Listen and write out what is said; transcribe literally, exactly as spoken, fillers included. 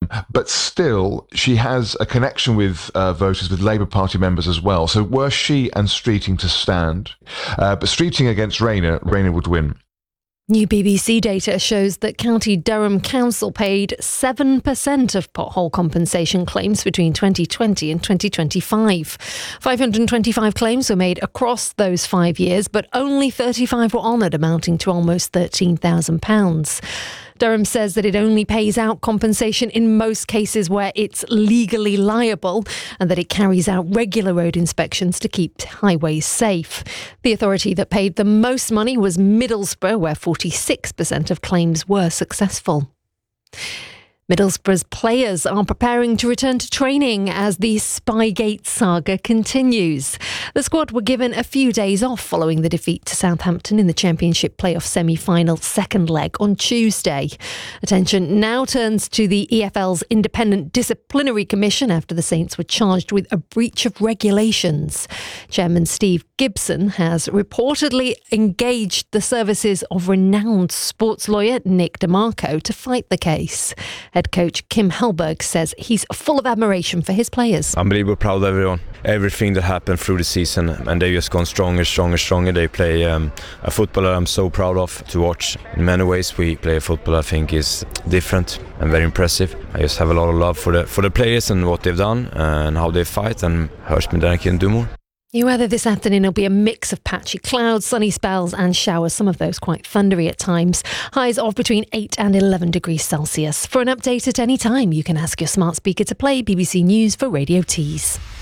Um, but still, she has a connection with uh, voters, with Labour Party members as well. So were she and Streeting to stand, uh, but Streeting against Rayner, Rayner would win. New B B C data shows that County Durham Council paid seven percent of pothole compensation claims between twenty twenty and twenty twenty-five. five hundred twenty-five claims were made across those five years, but only thirty-five were honoured, amounting to almost thirteen thousand pounds. Durham says that it only pays out compensation in most cases where it's legally liable, and that it carries out regular road inspections to keep highways safe. The authority that paid the most money was Middlesbrough, where forty-six percent of claims were successful. Middlesbrough's players are preparing to return to training as the Spygate saga continues. The squad were given a few days off following the defeat to Southampton in the Championship playoff semi-final second leg on Tuesday. Attention now turns to the E F L's Independent Disciplinary Commission after the Saints were charged with a breach of regulations. Chairman Steve Gibson has reportedly engaged the services of renowned sports lawyer Nick DeMarco to fight the case. Head coach Kim Hellberg says he's full of admiration for his players. Unbelievable proud of everyone. Everything that happened through the season, and they've just gone stronger, stronger, stronger. They play um, a football that I'm so proud of to watch. In many ways, we play a football I think is different and very impressive. I just have a lot of love for the for the players and what they've done and how they fight, and hurts me that I can do more. Your weather this afternoon will be a mix of patchy clouds, sunny spells and showers, some of those quite thundery at times. Highs of between eight and eleven degrees Celsius. For an update at any time, you can ask your smart speaker to play B B C News for Radio Tees.